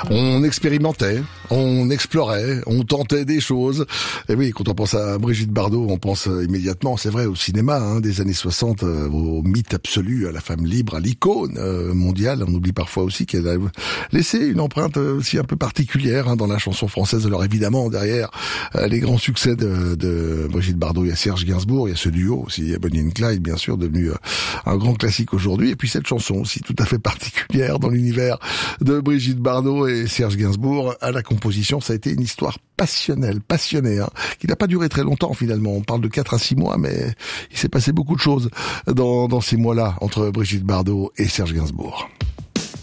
On expérimentait, on explorait, on tentait des choses. Et oui, quand on pense à Brigitte Bardot, on pense immédiatement, c'est vrai, au cinéma des années 60, au mythe absolu, à la femme libre, à l'icône mondiale. On oublie parfois aussi qu'elle a laissé une empreinte aussi un peu particulière dans la chanson française. Alors évidemment, derrière les grands succès de Brigitte Bardot, il y a Serge Gainsbourg, il y a ce duo aussi, il y a Bonnie and Clyde, bien sûr, devenu un grand classique aujourd'hui. Et puis cette chanson aussi tout à fait particulière dans l'univers de Brigitte Bardot et Serge Gainsbourg. À la composition, ça a été une histoire passionnée, qui n'a pas duré très longtemps finalement. On parle de 4 à 6 mois, mais il s'est passé beaucoup de choses dans ces mois-là entre Brigitte Bardot et Serge Gainsbourg.